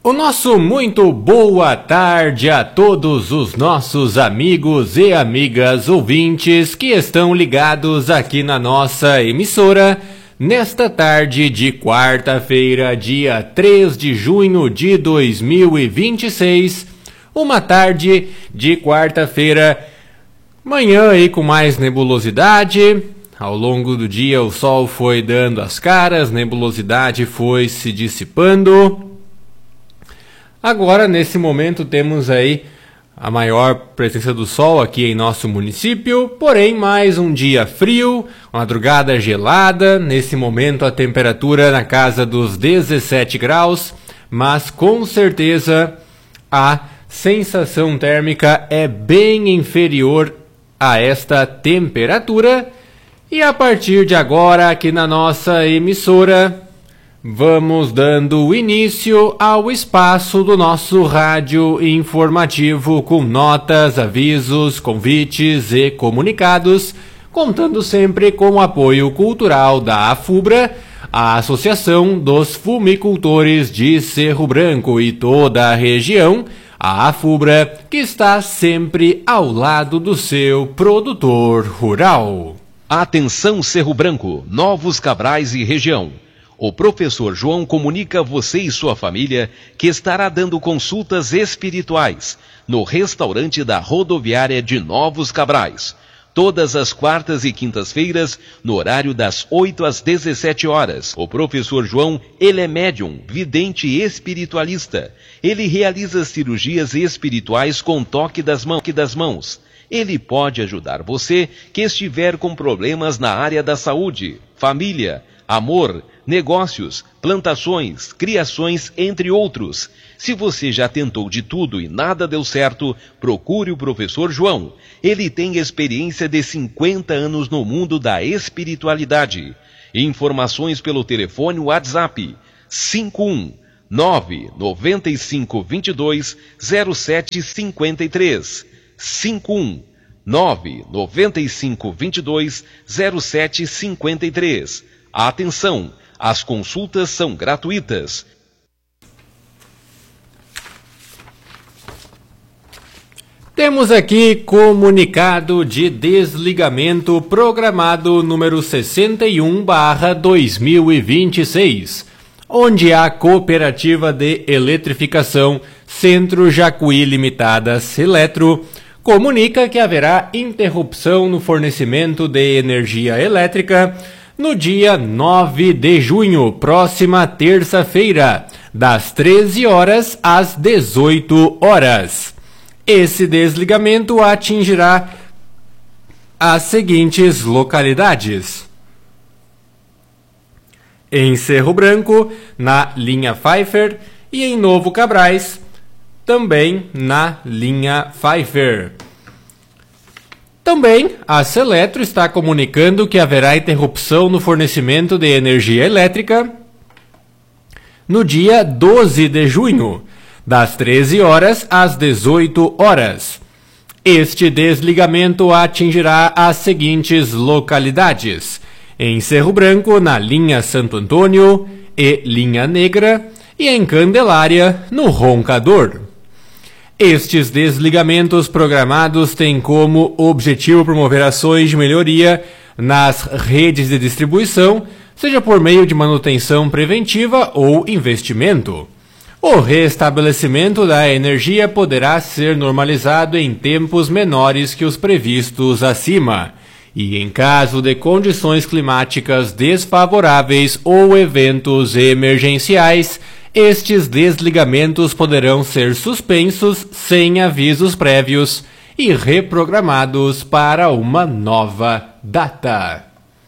O nosso muito boa tarde a todos os nossos amigos e amigas ouvintes que estão ligados aqui na nossa emissora nesta tarde de quarta-feira, dia 3 de junho de 2026, uma tarde de quarta-feira, manhã aí com mais nebulosidade. Ao longo do dia o sol foi dando as caras, nebulosidade foi se dissipando. Agora, nesse momento, temos aí a maior presença do sol aqui em nosso município, porém mais um dia frio, madrugada gelada, nesse momento a temperatura na casa dos 17 graus, mas com certeza a sensação térmica é bem inferior a esta temperatura. E a partir de agora, aqui na nossa emissora, vamos dando início ao espaço do nosso rádio informativo com notas, avisos, convites e comunicados, contando sempre com o apoio cultural da AFUBRA, a Associação dos Fumicultores de Cerro Branco e toda a região, a AFUBRA, que está sempre ao lado do seu produtor rural. Atenção Cerro Branco, Novos Cabrais e região. O professor João comunica a você e sua família que estará dando consultas espirituais no restaurante da rodoviária de Novos Cabrais, todas as quartas e quintas-feiras, no horário das 8 às 17 horas. O professor João, ele é médium, vidente e espiritualista. Ele realiza cirurgias espirituais com toque das mãos. Ele pode ajudar você que estiver com problemas na área da saúde, família, amor, negócios, plantações, criações, entre outros. Se você já tentou de tudo e nada deu certo, procure o professor João. Ele tem experiência de 50 anos no mundo da espiritualidade. Informações pelo telefone WhatsApp 519 9522 0753. 519 9522 0753. Atenção! As consultas são gratuitas. Temos aqui comunicado de desligamento programado número 61/2026, onde a Cooperativa de Eletrificação Centro Jacuí Limitada Seletro comunica que haverá interrupção no fornecimento de energia elétrica no dia 9 de junho, próxima terça-feira, das 13 horas às 18 horas. Esse desligamento atingirá as seguintes localidades: em Cerro Branco, na linha Pfeiffer, e em Novo Cabrais, também na linha Pfeiffer. Também, a Seletro está comunicando que haverá interrupção no fornecimento de energia elétrica no dia 12 de junho, das 13 horas às 18 horas. Este desligamento atingirá as seguintes localidades: em Cerro Branco, na linha Santo Antônio e linha Negra, e em Candelária, no Roncador. Estes desligamentos programados têm como objetivo promover ações de melhoria nas redes de distribuição, seja por meio de manutenção preventiva ou investimento. O restabelecimento da energia poderá ser normalizado em tempos menores que os previstos acima, e em caso de condições climáticas desfavoráveis ou eventos emergenciais, estes desligamentos poderão ser suspensos sem avisos prévios e reprogramados para uma nova data.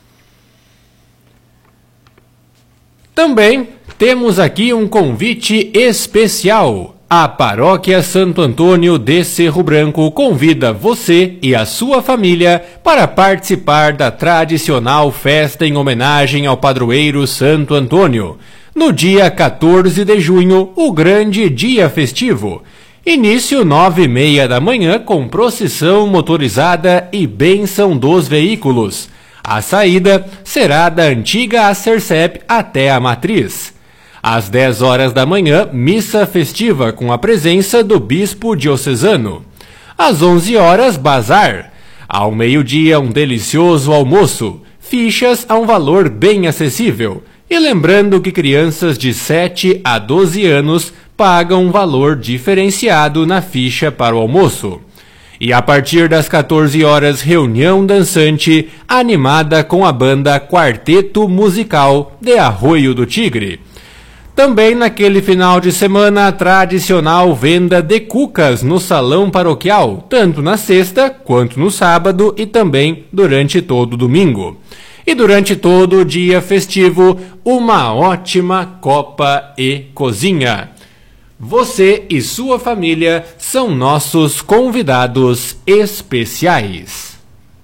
Também temos aqui um convite especial. A Paróquia Santo Antônio de Cerro Branco convida você e a sua família para participar da tradicional festa em homenagem ao padroeiro Santo Antônio, no dia 14 de junho, o grande dia festivo. Início 9h30 da manhã com procissão motorizada e bênção dos veículos. A saída será da antiga Acercep até a Matriz. Às 10 horas da manhã, missa festiva com a presença do bispo diocesano. Às 11 horas, bazar. Ao meio-dia, um delicioso almoço. Fichas a um valor bem acessível. E lembrando que crianças de 7 a 12 anos pagam um valor diferenciado na ficha para o almoço. E a partir das 14 horas, reunião dançante animada com a banda Quarteto Musical de Arroio do Tigre. Também naquele final de semana, a tradicional venda de cucas no salão paroquial, tanto na sexta quanto no sábado e também durante todo o domingo. E durante todo o dia festivo, uma ótima copa e cozinha. Você e sua família são nossos convidados especiais.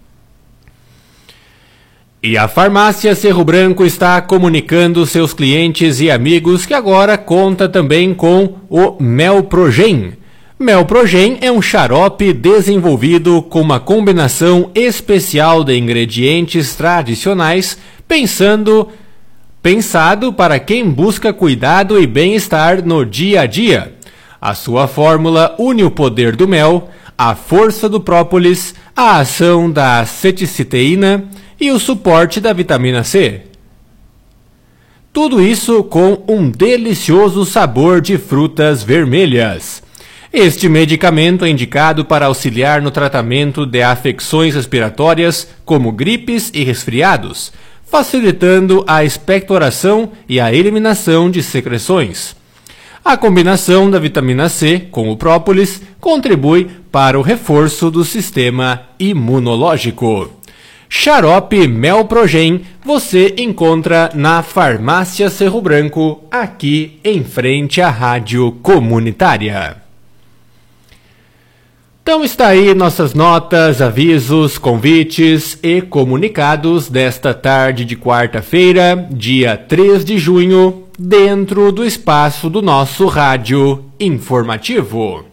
E a Farmácia Cerro Branco está comunicando seus clientes e amigos que agora conta também com o Melprogen. Melprogen é um xarope desenvolvido com uma combinação especial de ingredientes tradicionais, pensado para quem busca cuidado e bem-estar no dia a dia. A sua fórmula une o poder do mel, a força do própolis, a ação da aceticiteína e o suporte da vitamina C. Tudo isso com um delicioso sabor de frutas vermelhas. Este medicamento é indicado para auxiliar no tratamento de afecções respiratórias, como gripes e resfriados, facilitando a expectoração e a eliminação de secreções. A combinação da vitamina C com o própolis contribui para o reforço do sistema imunológico. Xarope Melprogen você encontra na Farmácia Cerro Branco, aqui em frente à Rádio Comunitária. Então está aí nossas notas, avisos, convites e comunicados desta tarde de quarta-feira, dia 3 de junho, dentro do espaço do nosso rádio informativo.